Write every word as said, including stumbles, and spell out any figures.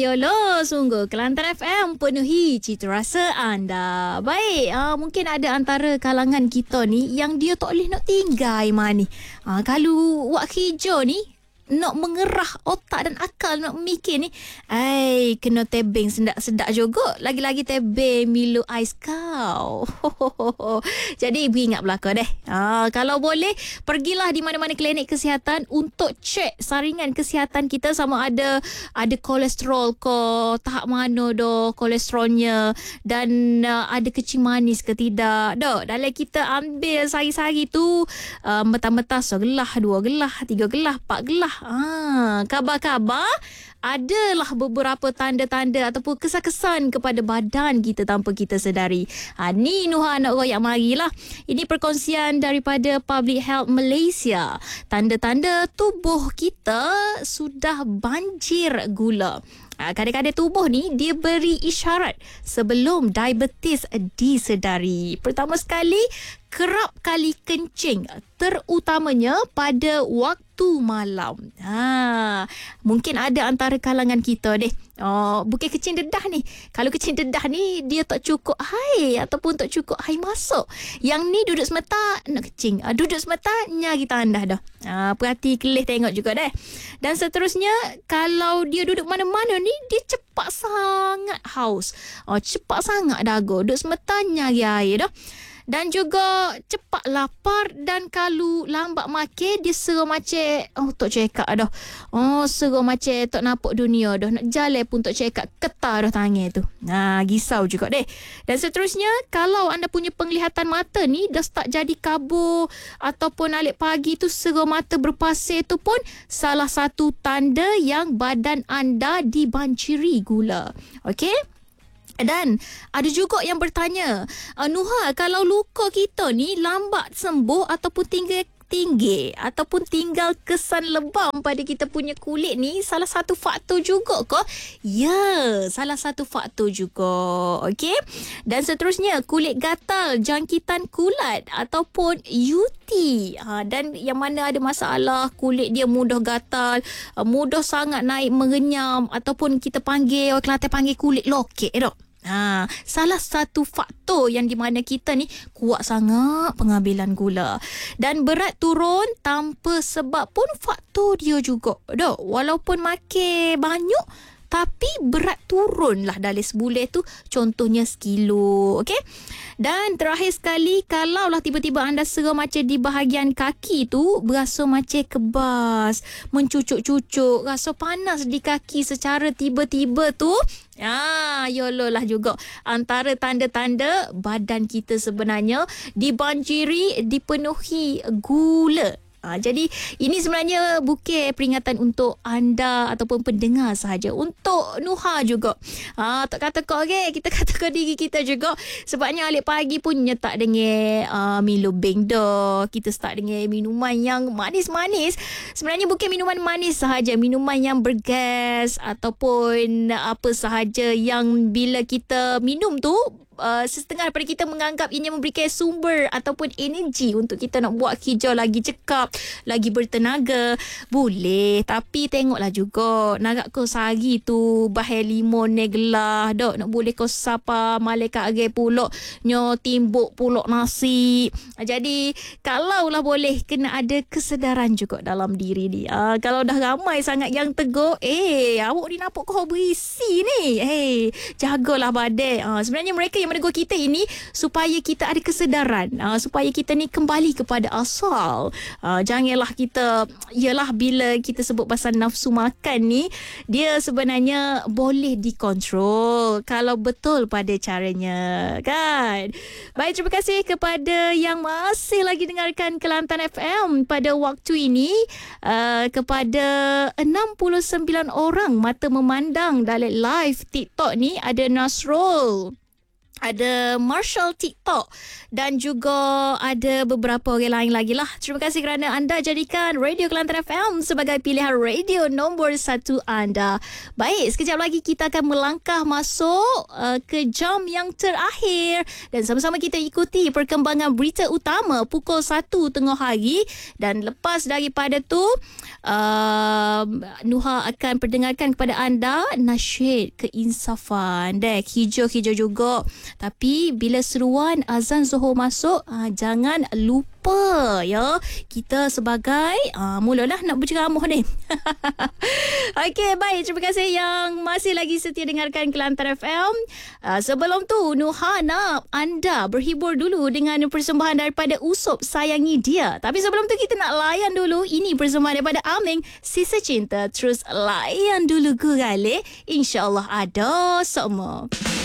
Yolo, sungguh Kelantan F M penuhi cita rasa anda. Baik, uh, mungkin ada antara kalangan kita ni yang dia tak boleh nak tinggal Aiman ni. Uh, kalau wak hijau ni nak mengerah otak dan akal nak mikir ni, ai kena tebing sedak-sedak juga. Lagi-lagi tebing Milo ais kau. Jadi ibu ingat belaka deh. Ha, kalau boleh pergilah di mana-mana klinik kesihatan untuk cek saringan kesihatan kita, sama ada ada kolesterol ke, tahap mana dah kolesterolnya, dan uh, ada kecing manis ke tidak. Dah dalam kita ambil sehari-hari tu uh, mentah-mentah segelah, dua gelah, tiga gelah, empat gelah. Ah, khabar-khabar adalah beberapa tanda-tanda ataupun kesan-kesan kepada badan kita tanpa kita sedari. Ha, ni Nuha nak royak marilah. Ini perkongsian daripada Public Health Malaysia. Tanda-tanda tubuh kita sudah banjir gula. Ha, kadang-kadang tubuh ni dia beri isyarat sebelum diabetes disedari. Pertama sekali, kerap kali kencing, terutamanya pada waktu malam. Ha, mungkin ada antara kalangan kita deh. Oh, bukan kecing dedah ni. Kalau kecing dedah ni dia tak cukup air ataupun tak cukup air masuk. Yang ni duduk semetar nak kecing. Ha, duduk semetar nyari tandah dah. Ha, perhati kelih tengok juga deh. Dan seterusnya, kalau dia duduk mana-mana ni dia cepat sangat haus. Oh, cepat sangat dagu. Duduk semetar nyari air dah. Dan juga cepat lapar, dan kalau lambat makan dia seru macam oh tak cekak dah. Oh seru macam tak nampak dunia dah. Nak jalan pun tak cekak, ketar dah tangan tu. Nah, risau juga deh. Dan seterusnya, kalau anda punya penglihatan mata ni dah start jadi kabur ataupun alik pagi tu seru mata berpasir, tu pun salah satu tanda yang badan anda dibanjiri gula. Okey? Dan ada juga yang bertanya, Nuha, kalau luka kita ni lambat sembuh ataupun tinggal tinggi ataupun tinggal kesan lebam pada kita punya kulit ni, salah satu faktor juga ke? Ya, salah satu faktor juga. Okey. Dan seterusnya, kulit gatal, jangkitan kulat ataupun U T. Ha, dan yang mana ada masalah kulit dia mudah gatal, mudah sangat naik mengenyam, ataupun kita panggil, orang Kelantan panggil kulit lokek dok. Ha, salah satu faktor yang di mana kita ni kuat sangat pengambilan gula. Dan berat turun tanpa sebab pun faktor dia juga. Dok, walaupun makan banyak tapi berat turun lah dalam sebulan tu, contohnya sekilo. Okey. Dan terakhir sekali, kalau lah tiba-tiba anda serah macam di bahagian kaki tu, berasa macam kebas, mencucuk-cucuk, rasa panas di kaki secara tiba-tiba tu, ah, yolo lah juga antara tanda-tanda badan kita sebenarnya dibanjiri, dipenuhi gula. Ha, jadi ini sebenarnya bukan peringatan untuk anda ataupun pendengar sahaja, untuk Nuha juga. Ha, tak kata kau okay, kita kata ke diri kita juga. Sebabnya alik pagi pun nyetak dengan uh, Milo Beng dah. Kita start dengan minuman yang manis-manis. Sebenarnya bukan minuman manis sahaja, minuman yang bergas ataupun apa sahaja yang bila kita minum tu, Uh, setengah daripada kita menganggap ianya memberikan sumber ataupun energi untuk kita nak buat hijau lagi cekap, lagi bertenaga. Boleh, tapi tengoklah juga nak kau sehari tu bahaya limon ne gelah dok, nak boleh kau sapa malaikat age pulak nyo timbuk pulak nasi. Jadi kalaulah boleh kena ada kesedaran juga dalam diri ni. Uh, kalau dah ramai sangat yang tegur, eh awak ni nampak kau berisi ni, eh jagalah badan. Uh, sebenarnya mereka yang menegur kita ini supaya kita ada kesedaran, uh, supaya kita ni kembali kepada asal. Uh, janganlah kita, yalah bila kita sebut pasal nafsu makan ni, dia sebenarnya boleh dikontrol kalau betul pada caranya, kan? Baik, terima kasih kepada yang masih lagi dengarkan Kelantan F M pada waktu ini. Uh, kepada enam puluh sembilan orang mata memandang dalam live TikTok ni, ada Nasrul, ada Marshall TikTok dan juga ada beberapa orang lain lagi lah. Terima kasih kerana anda jadikan Radio Kelantan F M sebagai pilihan radio nombor satu anda. Baik, sekejap lagi kita akan melangkah masuk uh, ke jam yang terakhir dan sama-sama kita ikuti perkembangan berita utama pukul satu tengah hari. Dan lepas daripada tu uh, Nuha akan perdengarkan kepada anda nasyid keinsafan. Dek, hijau-hijau juga. Tapi bila seruan azan Zuhur masuk, aa, jangan lupa ya, kita sebagai aa, mulalah nak berceramah ni. Okey, baik, terima kasih yang masih lagi setia dengarkan Kelantan F M. Aa, sebelum tu Nuha nak anda berhibur dulu dengan persembahan daripada Usop Sayangi Dia. Tapi sebelum tu kita nak layan dulu ini persembahan daripada Aming, Sisa Cinta. Terus layan dulu gurale, insya-Allah ada semua.